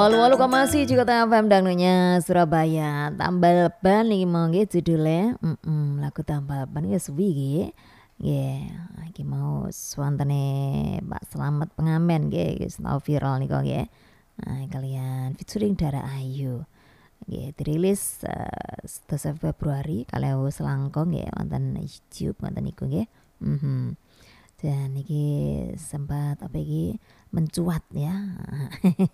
88,1 juga FM dangdutnya Surabaya. Tambal ban iki mau nggih judule. Lagu tambal ban ya suwi nggih. Nggih, iki mau swantene Pak Slamet Pengamen nggih, wis tau viral nika nggih. Nah, kalian featuring Dara Ayu. Nggih, dirilis 11 Februari kalih selangkong nggih wonten YouTube wonten niku nggih. Dan iki sempat apa iki mencuat ya.